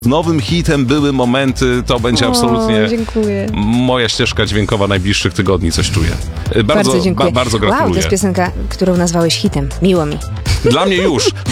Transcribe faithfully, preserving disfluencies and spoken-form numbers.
Nowym hitem były momenty, to będzie O, absolutnie dziękuję. moja ścieżka dźwiękowa najbliższych tygodni, coś czuję. Bardzo, Bardzo dziękuję. Ba, bardzo Wow, to gratuluję. jest piosenka, którą nazwałeś hitem. Miło mi. Dla mnie już.